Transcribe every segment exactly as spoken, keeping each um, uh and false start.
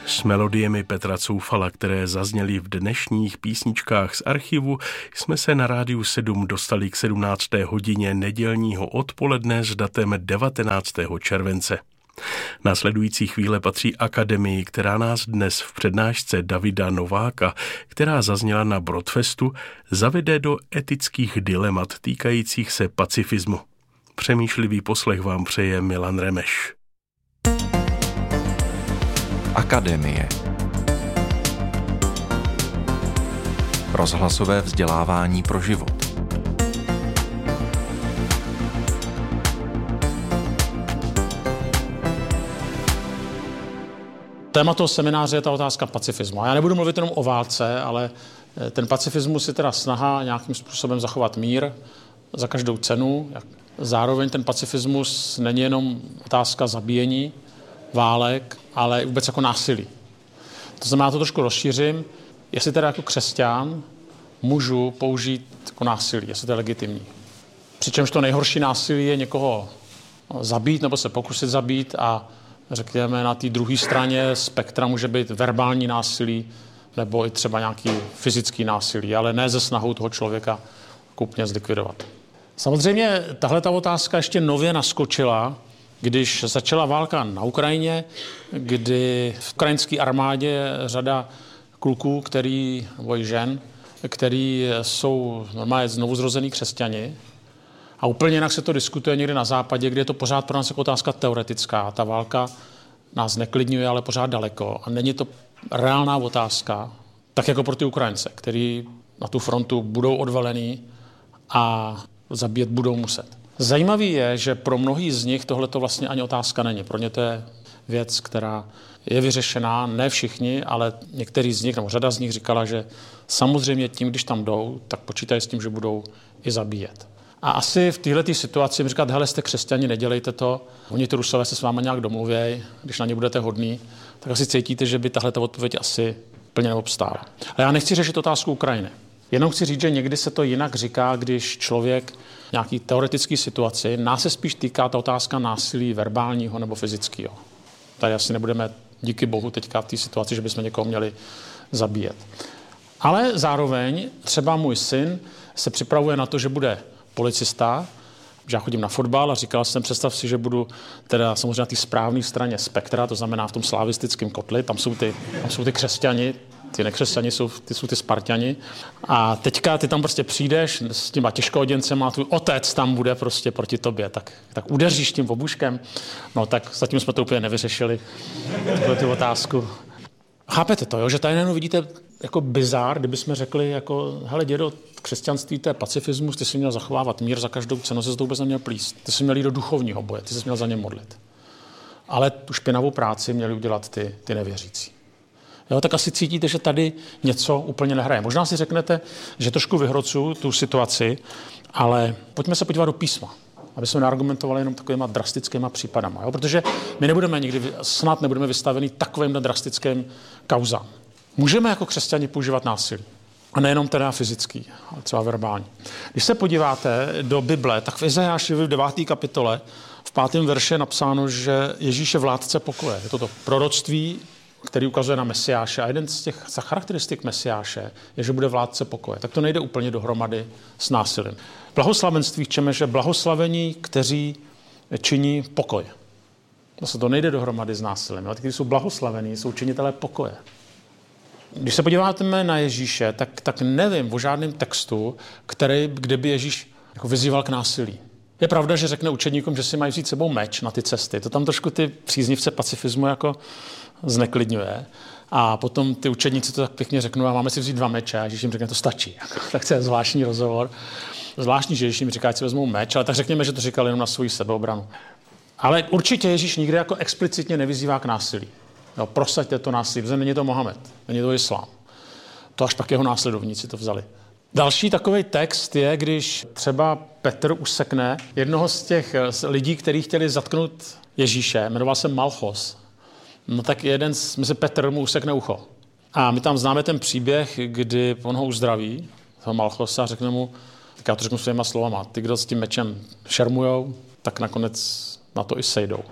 S melodiemi Petra Coufala, které zazněly v dnešních písničkách z archivu, jsme se na Rádiu sedm dostali k sedmnácté hodině nedělního odpoledne s datem devatenáctého července. Následující chvíle patří Akademii, která nás dnes v přednášce Davida Nováka, která zazněla na Brodfestu, zavede do etických dilemat týkajících se pacifismu. Přemýšlivý poslech vám přeje Milan Remeš. Akademie. Rozhlasové vzdělávání pro život. Téma toho semináře je ta otázka pacifismu. A já nebudu mluvit jenom o válce, ale ten pacifismus je teda snaha nějakým způsobem zachovat mír za každou cenu. Zároveň ten pacifismus není jenom otázka zabíjení, válek, ale i vůbec jako násilí. To znamená, to trošku rozšířím, jestli teda jako křesťan můžu použít jako násilí, jestli to je legitimní. Přičemž to nejhorší násilí je někoho zabít nebo se pokusit zabít a řekněme na té druhé straně spektra může být verbální násilí nebo i třeba nějaký fyzický násilí, ale ne ze snahou toho člověka úplně zlikvidovat. Samozřejmě tahle ta otázka ještě nově naskočila, když začala válka na Ukrajině, kdy v ukrajinské armádě je řada kluků, který, nebo i žen, který jsou normálně znovuzrozený křesťani. A úplně jinak se to diskutuje někde na západě, kde je to pořád pro nás jako otázka teoretická. Ta válka nás neklidňuje, ale pořád daleko. A není to reálná otázka, tak jako pro ty Ukrajince, který na tu frontu budou odvalený a zabíjet budou muset. Zajímavý je, že pro mnohý z nich tohle to vlastně ani otázka není. Pro ně to je věc, která je vyřešená, ne všichni, ale některý z nich, nebo řada z nich říkala, že samozřejmě tím, když tam jdou, tak počítají s tím, že budou i zabíjet. A asi v této situaci mi říkat, hele, jste křesťani, nedělejte to, oni ty Rusové se s váma nějak domluvějí, když na ně budete hodný, tak asi cítíte, že by tahle odpověď asi plně neobstála. Ale já nechci řešit otázku Ukrajiny. Jenom chci říct, že někdy se to jinak říká, když člověk v nějaký teoretické situaci, nás se spíš týká ta otázka násilí verbálního nebo fyzického. Tady asi nebudeme, díky bohu, teďka v té situaci, že bychom někoho měli zabíjet. Ale zároveň třeba můj syn se připravuje na to, že bude policista, že já chodím na fotbal a říkal jsem, představ si, že budu teda samozřejmě na té správné straně spektra, to znamená v tom slavistickém kotli, tam jsou ty, tam jsou ty křesťani, ty nekřesťani jsou ty, jsou ty Sparťani. A teďka ty tam prostě přijdeš s těma těžkooděncema a tvůj otec tam bude prostě proti tobě. Tak, tak udeříš tím obuškem. No tak zatím jsme to úplně nevyřešili, tu otázku. Chápete to, jo? Že tady najednou vidíte jako bizár, kdybychom řekli, jako, hele dědo, křesťanství, to je pacifismus, ty jsi měl zachovávat mír za každou cenu, se to vůbec neměl plíst. Ty jsi měl jít do duchovního boje, ty jsi měl za ně modlit. Ale tu špinavou práci měli udělat ty, ty nevěřící. Jo, tak asi cítíte, že tady něco úplně nehraje. Možná si řeknete, že trošku vyhrocuju tu situaci, ale pojďme se podívat do písma, aby jsme neargumentovali jenom takovýma drastickýma případama. Jo? Protože my nebudeme nikdy, snad nebudeme vystaveni takovým drastickým kauzám. Můžeme jako křesťani používat násilí. A nejenom teda fyzický, ale třeba verbální. Když se podíváte do Bible, tak v Izajáši v deváté kapitole v pátém verši je napsáno, že Ježíš je vládce pokoje. Je to to proroctví, který ukazuje na Mesiáše. A jeden z těch charakteristik Mesiáše je, že bude vládce pokoje. Tak to nejde úplně dohromady s násilím. Blahoslavenství čeme, že blahoslavení, kteří činí pokoj. Zase to nejde dohromady s násilím. Ale ty, kteří jsou blahoslavení, jsou činitelé pokoje. Když se podíváme na Ježíše, tak, tak nevím o žádném textu, který, kde by Ježíš jako vyzýval k násilí. Je pravda, že řekne učedníkům, že si mají vzít sebou meč na ty cesty. To tam trošku ty příznivce pacifismu jako zneklidňuje. A potom ty učedníci to tak pěkně řeknou, a máme si vzít dva meče. A Ježíš jim řekne, to stačí. Tak to je zvláštní rozhovor. Zvláštní, že Ježíš jim říká, ať si vezmou meč, ale tak řekněme, že to říkal jenom na svoji sebeobranu. Ale určitě Ježíš nikdy jako explicitně nevyzývá k násilí. Jo, prosaďte to násilí, protože není to Mohamed, není to islám. To až pak jeho následovníci to vzali. Další takový text je, když třeba Petr usekne jednoho z těch lidí, kteří chtěli zatknout Ježíše, jmenoval se Malchos. No tak jeden, z, my se Petr mu usekne ucho. A my tam známe ten příběh, kdy on ho uzdraví, toho Malchosa, a řekne mu, tak já to řeknu svýma slovama, ty, kdo s tím mečem šermujou, tak nakonec na to i sejdou.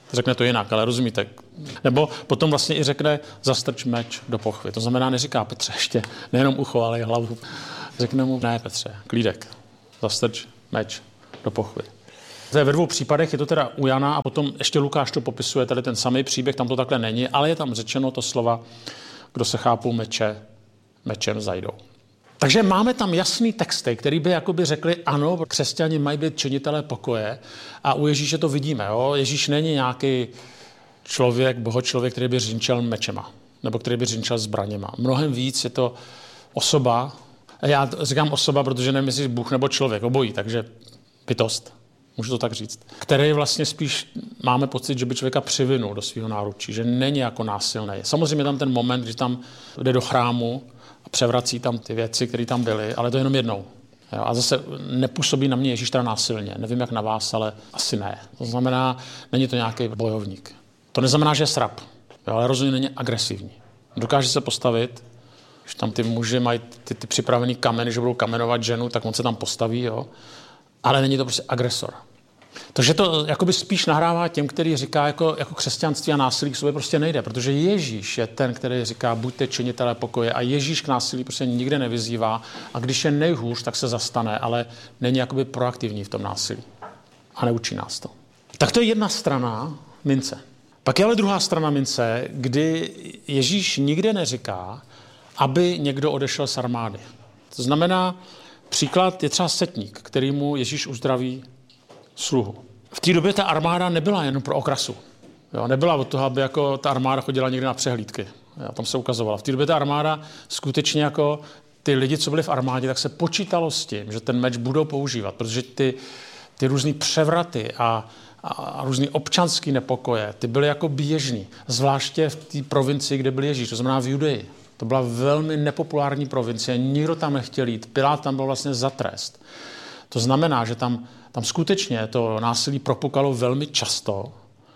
Řekne to jinak, ale rozumíte. Nebo potom vlastně i řekne zastrč meč do pochvy. To znamená, neříká Petře ještě nejenom ucho, ale i hlavu. Řekne mu, ne Petře, klídek, zastrč meč do pochvy. To je ve dvou případech, je to teda u Jana a potom ještě Lukáš to popisuje, tady ten samý příběh, tam to takhle není, ale je tam řečeno to slova, kdo se chápou meče, mečem zajdou. Takže máme tam jasný texty, který by jakoby řekli, ano, křesťani mají být činitelé pokoje a u Ježíše to vidíme. Jo? Ježíš není nějaký člověk, bohočlověk, který by řinčel mečema nebo který by řinčel zbraněma. Mnohem víc je to osoba, a já říkám osoba, protože nevím, jestli Bůh nebo člověk, obojí, takže bytost, můžu to tak říct, který vlastně spíš máme pocit, že by člověka přivinul do svého náručí, že není jako násilný. Samozřejmě tam ten moment, kdy tam jde do chrámu a převrací tam ty věci, které tam byly, ale to jenom jednou. Jo, a zase nepůsobí na mě Ježíš teda násilně. Nevím, jak na vás, ale asi ne. To znamená, není to nějaký bojovník. To neznamená, že je srab, jo, ale rozhodně není agresivní. Dokáže se postavit, když tam ty muži mají ty, ty připravený kameny, že budou kamenovat ženu, tak on se tam postaví, jo. Ale není to prostě agresor. Takže to jakoby spíš nahrává těm, který říká, jako, jako křesťanství a násilí k sobě prostě nejde, protože Ježíš je ten, který říká, buďte činitelé pokoje a Ježíš k násilí prostě nikde nevyzývá a když je nejhůř, tak se zastane, ale není jakoby proaktivní v tom násilí a neučí nás to. Tak to je jedna strana mince. Pak je ale druhá strana mince, kdy Ježíš nikde neříká, aby někdo odešel z armády. To znamená, příklad je třeba setník, který mu Ježíš uzdraví sluhu. V té době ta armáda nebyla jen pro okrasu. Jo, nebyla od toho, aby jako ta armáda chodila někde na přehlídky. Jo, tam se ukazovala. V té době ta armáda skutečně jako ty lidi, co byli v armádě, tak se počítalo s tím, že ten meč budou používat, protože ty, ty různý převraty a, a, a různý občanský nepokoje, ty byly jako běžný. Zvláště v té provincii, kde byl Ježíš, to znamená v Judeji. To byla velmi nepopulární provincie, nikdo tam nechtěl jít, Pilát tam byl vlastně za trest. To znamená, že tam, tam skutečně to násilí propukalo velmi často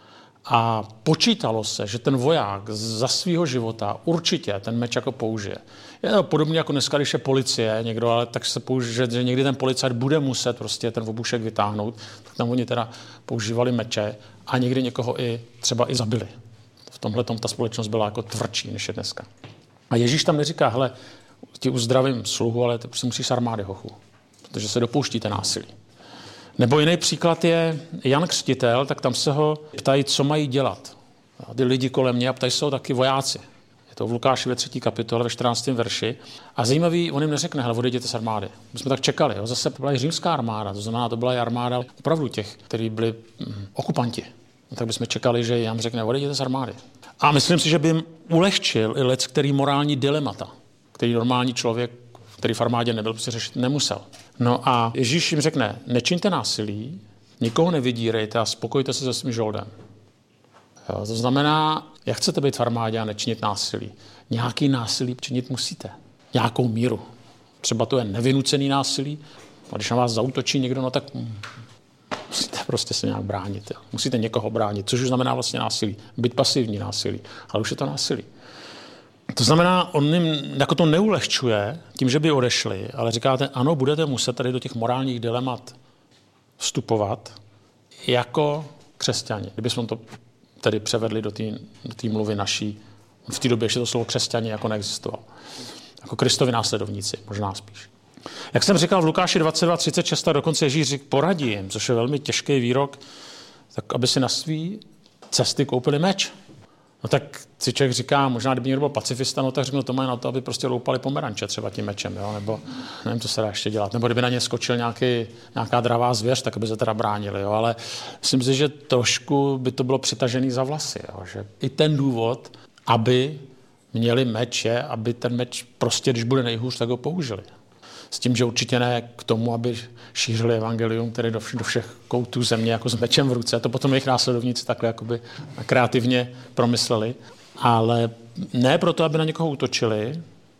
a počítalo se, že ten voják za svého života určitě ten meč jako použije. Je to podobně jako dneska, když je policie někdo, ale tak se použije, že někdy ten policajt bude muset prostě ten obušek vytáhnout, tak tam oni teda používali meče a někdy někoho i třeba i zabili. V tomhle tom ta společnost byla jako tvrdší, než je dneska. A Ježíš tam neříká, hele, ti uzdravím sluhu, ale ty prostě musíš z armády, hochu, protože se dopouštíte násilí. Nebo jiný příklad je Jan Křtitel, tak tam se ho ptají, co mají dělat. A ty lidi kolem mě a ptají se ho taky vojáci. Je to v Lukáši ve třetí kapitole, ve čtrnáctém verši. A zajímavý, on jim neřekne, hele, odejděte z armády. My jsme tak čekali, jo. Zase byla i římská armáda, to znamená, to byla i armáda opravdu těch, kteří byli hm, okupanti. No, tak bychom čekali, že Jan řekne, odejděte z armády. A myslím si, že by jim ulehčil i lec, který morální dilemata, který normální člověk, který v armádě nebyl, prostě řešit nemusel. No a Ježíš jim řekne, nečiňte násilí, nikoho nevydírejte a spokojte se se svým žoldem. Jo, to znamená, jak chcete být v armádě a nečinit násilí? Nějaký násilí činit musíte. Nějakou míru. Třeba to je nevynucený násilí, a když na vás zaútočí někdo, no tak musíte prostě se nějak bránit. Jo. Musíte někoho bránit, což už znamená vlastně násilí. Být pasivní násilí, ale už je to násilí. To znamená, on jim jako to neulehčuje tím, že by odešli, ale říkáte, ano, budete muset tady do těch morálních dilemat vstupovat jako křesťani. Kdybychom to tedy převedli do té do té mluvy naší, v té době ještě to slovo křesťani jako neexistovalo. Jako Kristovi následovníci, možná spíš. Jak jsem říkal v Lukáši dvacet dva třicet šest, dokonce Ježíš řík, poradí jim, což je velmi těžký výrok, tak aby si na svý cesty koupili meč. No tak si člověk říká, možná kdyby někdo byl pacifista, no tak řeknu, to mají na to, aby prostě loupali pomeranče třeba tím mečem, jo? Nebo nevím, co se dá ještě dělat. Nebo kdyby na ně skočil nějaký, nějaká dravá zvěř, tak aby se teda bránili. Jo? Ale myslím si, že trošku by to bylo přitažený za vlasy. Jo? Že i ten důvod, aby měli meč, je, aby ten meč prostě, když bude nejhůř, tak ho použili. S tím, že určitě ne k tomu, aby šířili evangelium, tedy do, vš- do všech koutů země jako s mečem v ruce. To potom jejich následovníci takhle jakoby kreativně promysleli. Ale ne proto, aby na někoho útočili,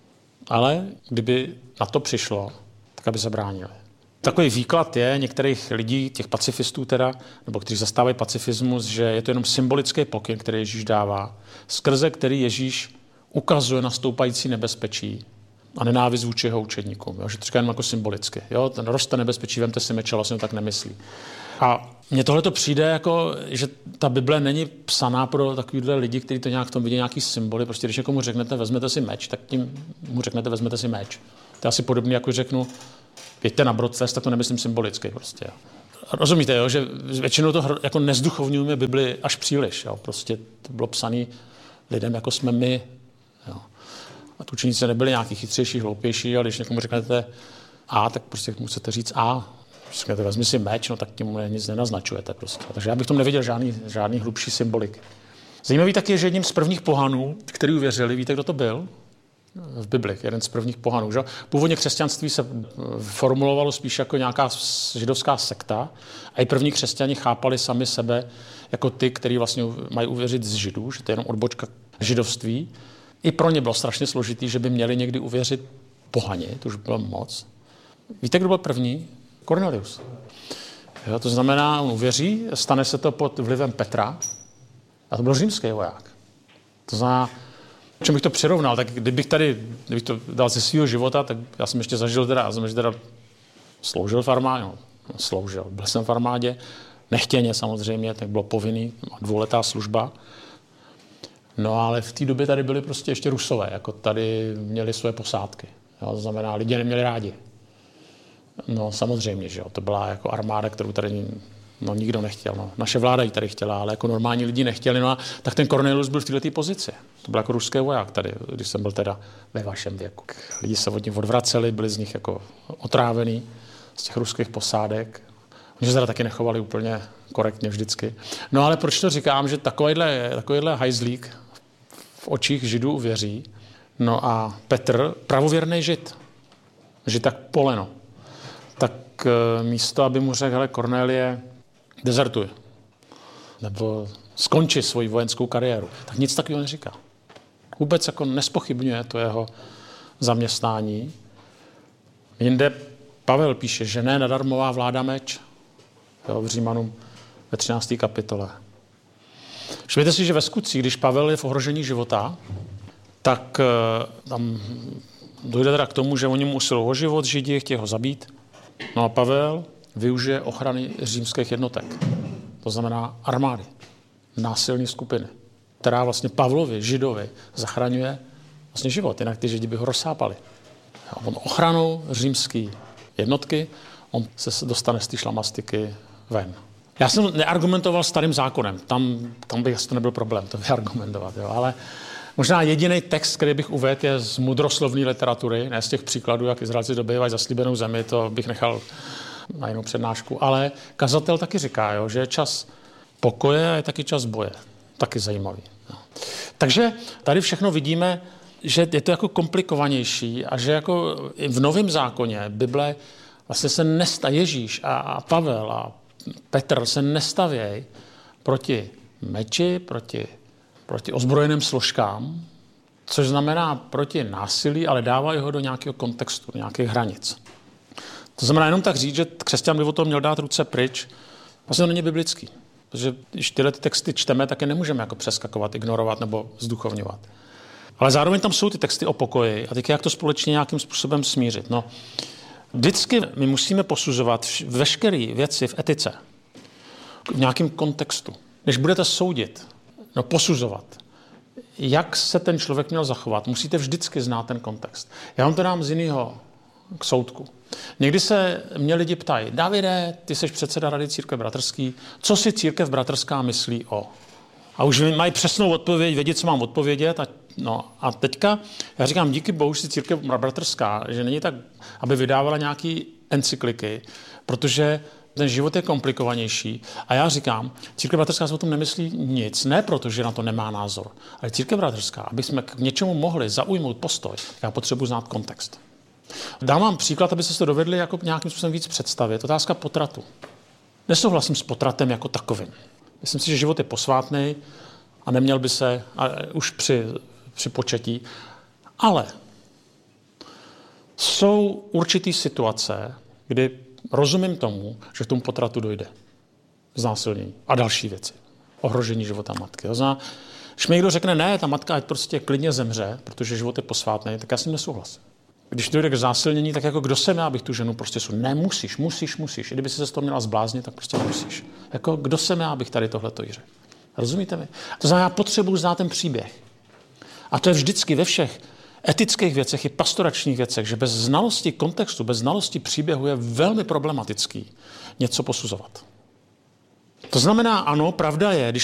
ale kdyby na to přišlo, tak aby se bránili. Takový výklad je některých lidí, těch pacifistů teda, nebo kteří zastávají pacifismus, že je to jenom symbolický pokyn, který Ježíš dává, skrze který Ježíš ukazuje na stoupající nebezpečí a nenávist vůči jeho učedníkům. Jo? Že to říká jenom jako symbolicky. Jo? Ten roste nebezpečí, vemte si meč, ale vlastně tak nemyslí. A Mně tohle to přijde jako, že ta Bible není psaná pro takovýhle lidi, kteří to nějak v tom vidí nějaký symboly. Prostě když někomu řeknete, vezmete si meč, tak tím mu řeknete, vezmete si meč. To je asi podobně, jako řeknu, jeďte na Brodfest, tak to nemyslím symbolicky prostě. Rozumíte, jo? Že většinou to jako nezduchovňujeme Bibli až příliš. Jo? Prostě to bylo psané lidem, jako jsme my. Jo? A tu učeníci nebyli nějaký chytřejší, hloupější, ale když někomu řeknete A, tak prostě musíte říct A. Když řeknete, vezmi si meč, no tak tím nic nenaznačujete prostě. Takže já bych tomu neviděl žádný, žádný hlubší symbolik. Zajímavý taky je, že jedním z prvních pohanů, který uvěřili, víte, kdo to byl? V Bibli, jeden z prvních pohanů. Že? Původně křesťanství se formulovalo spíš jako nějaká židovská sekta a i první křesťani chápali sami sebe jako ty, kteří vlastně mají uvěřit z židů, že to je jenom odbočka židovství. I pro ně bylo strašně složitý, že by měli někdy uvěřit pohani, to už bylo moc. Víte, kdo byl první? Cornelius. Jo, to znamená, on uvěří, stane se to pod vlivem Petra a to byl římský voják. To znamená, čem bych to přirovnal, tak kdybych tady, kdybych to dal ze svého života, tak já jsem ještě zažil teda, já jsem ještě teda sloužil v armádě, no, sloužil, byl jsem v armádě, nechtěně samozřejmě, tak bylo povinný, dvouletá služba. No ale v té době tady byly prostě ještě Rusové, jako tady měli své posádky. Jo, to znamená, lidi neměli rádi. No samozřejmě, že jo, to byla jako armáda, kterou tady no, nikdo nechtěl. No. Naše vláda ji tady chtěla, ale jako normální lidi nechtěli. No a tak ten Cornelius byl v této pozici. To byl jako ruský voják tady, když jsem byl teda ve vašem věku. Lidi se od nich odvraceli, byli z nich jako otrávený z těch ruských posádek. Oni se teda taky nechovali úplně korektně vždycky. No ale proč to říkám, že takovýhle, takovýhle hajzlík v očích Židů uvěří. No a Petr, pravověrný Žid, Žid tak poleno, tak místo, aby mu řekl, hele, Kornélie, dezertuj, nebo skonči svoji vojenskou kariéru, tak nic takového neříká. Vůbec jako nespochybňuje to jeho zaměstnání. Jinde Pavel píše, že ne nadarmová vláda meč, jo, v Římanům ve třinácté kapitole. Všimněte si, že ve skutcích, když Pavel je v ohrožení života, tak tam dojde teda k tomu, že oni mu usilují o život, Židi chtějí ho zabít. No a Pavel využije ochrany římských jednotek. To znamená armády, násilní skupiny, která vlastně Pavlovi, Židovi, zachraňuje vlastně život, jinak ty Židi by ho rozsápali. On ochranou římské jednotky, on se dostane z té šlamastiky ven. Já jsem neargumentoval starým zákonem, tam, tam by to nebyl problém, to vyargumentovat, jo, ale možná jediný text, který bych uvedl, je z mudroslovné literatury, ne z těch příkladů, jak Izraelci dobývají zaslíbenou zemi, to bych nechal na jinou přednášku, ale kazatel taky říká, jo, že je čas pokoje a je taky čas boje. Taky zajímavý. No. Takže tady všechno vidíme, že je to jako komplikovanější a že jako v Novém zákoně Bible vlastně se nestaví, Ježíš a, a Pavel a Petr se nestavějí proti meči, proti, proti ozbrojeným složkám, což znamená proti násilí, ale dávají ho do nějakého kontextu, do nějakých hranic. To znamená jenom tak říct, že křesťan by o tom měl dát ruce pryč, vlastně to není biblický. Protože když tyhle ty texty čteme, tak je nemůžeme jako přeskakovat, ignorovat nebo zduchovňovat. Ale zároveň tam jsou ty texty o pokoji a teď jak to společně nějakým způsobem smířit. No, vždycky my musíme posuzovat veškeré věci v etice v nějakém kontextu. Když budete soudit, no posuzovat, jak se ten člověk měl zachovat, musíte vždycky znát ten kontext. Já vám to dám z jiného k soudku. Někdy se mě lidi ptají, Davide, ty jsi předseda Rady církve bratrský, co si církev bratrská myslí o? A už mají přesnou odpověď, vědět, co mám odpovědět. A, no, a teďka, já říkám, díky bohu si církev bratrská, že není tak, aby vydávala nějaký encykliky, protože ten život je komplikovanější. A já říkám, církev bratrská se o tom nemyslí nic, ne proto, že na to nemá názor, ale církev bratrská, aby jsme k něčemu mohli zaujmout postoj, já potřebuji znát kontext. Dám vám příklad, aby se to dovedli jako nějakým způsobem víc představit. Otázka potratu. Nesouhlasím s potratem jako takovým. Myslím si, že život je posvátný a neměl by se a už při, při početí. Ale jsou určitý situace, kdy rozumím tomu, že k tomu potratu dojde. Znásilnění a další věci. Ohrožení života matky. To znamená, když mi někdo řekne, ne, ta matka ať prostě klidně zemře, protože život je posvátný, tak já s ním nesouhlasím. Když dojde k zásilnění, tak jako kdo jsem já, abych tu ženu prostě su. Ne, musíš, musíš, musíš. I kdyby si se z toho měla zbláznit, tak prostě musíš. Jako kdo jsem já, abych tady tohleto jí řekl. Rozumíte mi? To znamená, já potřebuji znát ten příběh. A to je vždycky ve všech etických věcech i pastoračních věcech, že bez znalosti kontextu, bez znalosti příběhu je velmi problematický něco posuzovat. To znamená, ano, pravda je, když